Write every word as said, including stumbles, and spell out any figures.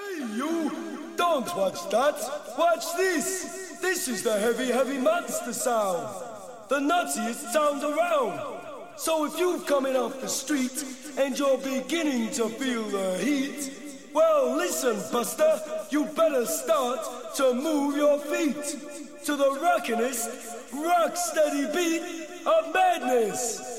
Hey, you! Don't watch that! Watch this! This is the heavy, heavy monster sound! The nuttiest sound around! So if you're coming off the street and you're beginning to feel the heat, well, listen, Buster, you better start to move your feet to the rockinest, rock-steady beat of madness!